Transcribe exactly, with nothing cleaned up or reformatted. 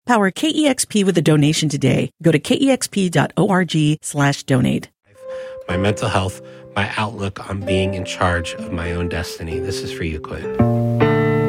Power K E X P with a donation today. Go to kexp.org slash donate. My mental health, my outlook on being in charge of my own destiny. This is for you, Quinn.